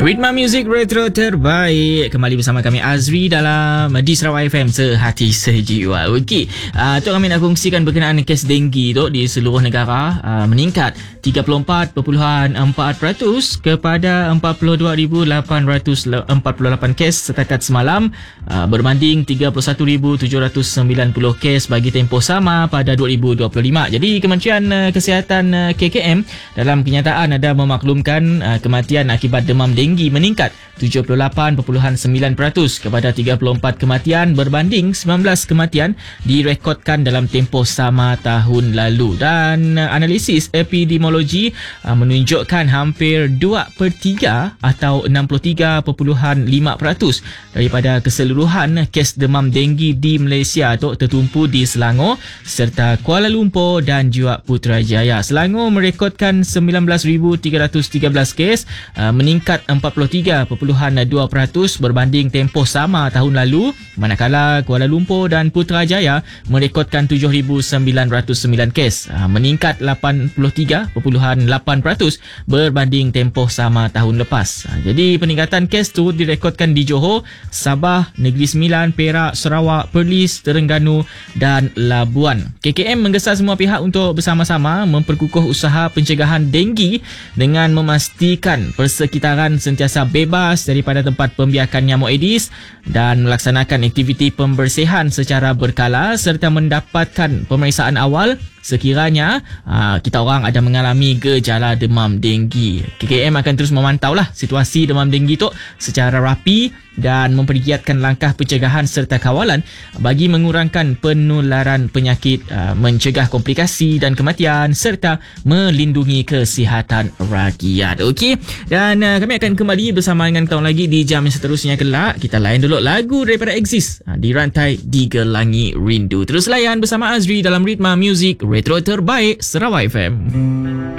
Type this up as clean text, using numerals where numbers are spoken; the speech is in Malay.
Ritma Music Retro terbaik. Kembali bersama kami Azri dalam di Sarawak FM Sehati Sejiwa. Okey, tu kami nak kongsikan berkenaan kes denggi tu di seluruh negara meningkat 34.4% kepada 42,848 kes setakat semalam, berbanding 31,790 kes bagi tempoh sama pada 2025. Jadi Kementerian Kesihatan KKM dalam kenyataan ada memaklumkan kematian akibat demam denggi meningkat 78.9% kepada 34 kematian berbanding 19 kematian direkodkan dalam tempoh sama tahun lalu. Dan analisis epidemiologi menunjukkan hampir 2/3 atau 63.5% daripada keseluruhan kes demam denggi di Malaysia tu tertumpu di Selangor serta Kuala Lumpur dan juga Putrajaya. Selangor merekodkan 19,313 kes, meningkat 43.2% berbanding tempoh sama tahun lalu, manakala Kuala Lumpur dan Putrajaya merekodkan 7,909 kes, meningkat 83.8% berbanding tempoh sama tahun lepas. Jadi peningkatan kes tu direkodkan di Johor, Sabah, Negeri Sembilan, Perak, Sarawak, Perlis, Terengganu dan Labuan. KKM menggesa semua pihak untuk bersama-sama memperkukuh usaha pencegahan denggi dengan memastikan persekitaran sentiasa bebas daripada tempat pembiakan nyamuk Aedes dan melaksanakan aktiviti pembersihan secara berkala serta mendapatkan pemeriksaan awal sekiranya kita orang ada mengalami gejala demam denggi. KKM akan terus memantaulah situasi demam denggi tu secara rapi dan mempergiatkan langkah pencegahan serta kawalan bagi mengurangkan penularan penyakit, mencegah komplikasi dan kematian serta melindungi kesihatan rakyat. Okey, dan kami akan kembali bersama dengan kawan lagi di jam yang seterusnya kelak. Kita layan dulu lagu daripada Exist, di rantai Digelangi Rindu. Terus layan bersama Azri dalam Ritma Music Retro terbaik Sarawak FM.